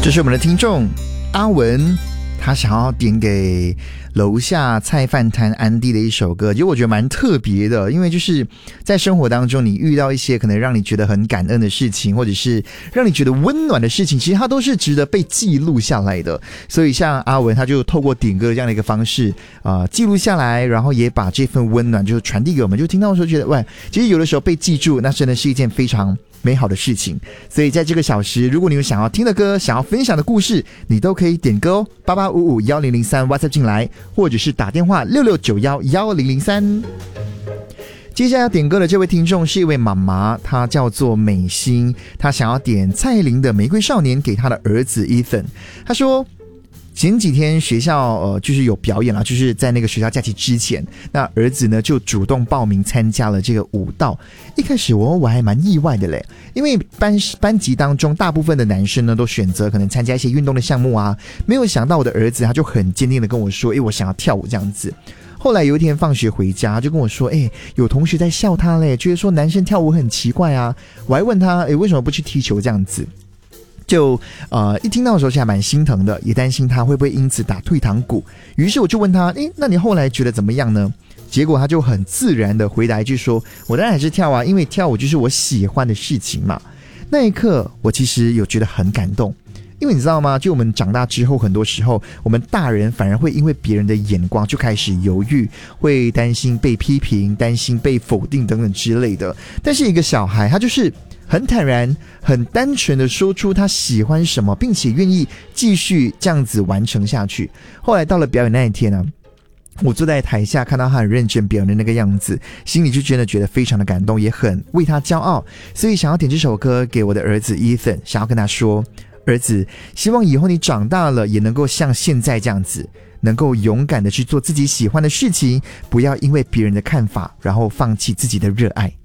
这是我们的听众阿文，他想要点给楼下菜饭摊安迪的一首歌，其实我觉得蛮特别的，因为就是在生活当中你遇到一些可能让你觉得很感恩的事情，或者是让你觉得温暖的事情，其实它都是值得被记录下来的。所以像阿文他就透过点歌这样的一个方式记录下来，然后也把这份温暖就传递给我们，就听到的时候觉得喂，其实有的时候被记住那真的是一件非常美好的事情。所以在这个小时，如果你有想要听的歌，想要分享的故事，你都可以点歌哦，88551003 WhatsApp 进来，或者是打电话66911003。接下来要点歌的这位听众是一位妈妈，她叫做美心，她想要点蔡依林的《玫瑰少年》给她的儿子 Ethan。她说前几天学校就是有表演啦，就是在那个学校假期之前，那儿子呢就主动报名参加了这个舞蹈。一开始我还蛮意外的嘞，因为班级当中大部分的男生呢都选择可能参加一些运动的项目啊，没有想到我的儿子他就很坚定的跟我说，我想要跳舞这样子。后来有一天放学回家就跟我说，有同学在笑他嘞，觉得说男生跳舞很奇怪啊。我还问他为什么不去踢球这样子。就一听到的时候其实还蛮心疼的，也担心他会不会因此打退堂鼓。于是我就问他，那你后来觉得怎么样呢？结果他就很自然的回答一句说，我当然还是跳啊，因为跳舞就是我喜欢的事情嘛。那一刻我其实有觉得很感动，因为你知道吗，就我们长大之后，很多时候我们大人反而会因为别人的眼光就开始犹豫，会担心被批评，担心被否定等等之类的。但是一个小孩他就是很坦然很单纯的说出他喜欢什么，并且愿意继续这样子完成下去。后来到了表演那一天呢，我坐在台下看到他很认真表演的那个样子，心里就真的觉得非常的感动，也很为他骄傲。所以想要点这首歌给我的儿子 Ethan， 想要跟他说，儿子，希望以后你长大了也能够像现在这样子，能够勇敢的去做自己喜欢的事情，不要因为别人的看法然后放弃自己的热爱。